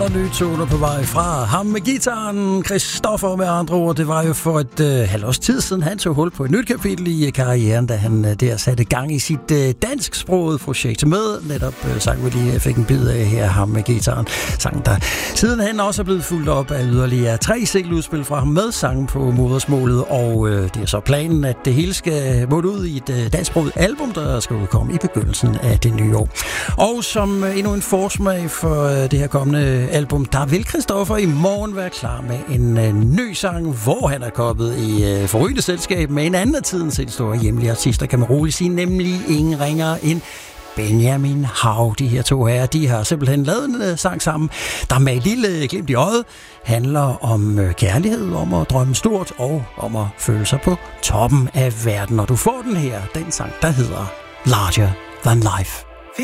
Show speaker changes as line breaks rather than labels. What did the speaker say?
Og nye toner på vej fra ham med gitaren, Christoffer med andre ord. Det var jo for et halvt års tid siden, han tog hul på et nyt kapitel i karrieren, da han der satte gang i sit dansksprogede projekt med netop sang, vi lige fik en bid af her, ham med gitaren. Sang, der sidenhen også er blevet fulgt op af yderligere 3 singeludspil fra ham med sang på modersmålet, og det er så planen, at det hele skal måtte ud i et dansksproget album, der skal udkomme i begyndelsen af det nye år. Og som endnu en forsmag for det her kommende album, der vil Christoffer i morgen være klar med en ny sang, hvor han er kommet i forrygende selskab med en anden af tidens helt store hjemlige artister, kan man roligt sige, nemlig ingen ringere end Benjamin Hav. De her to herrer, de har simpelthen lavet en sang sammen, der med et lille glimt i øjet handler om kærlighed, om at drømme stort og om at føle sig på toppen af verden. Og du får den her, den sang, der hedder Larger Than Life.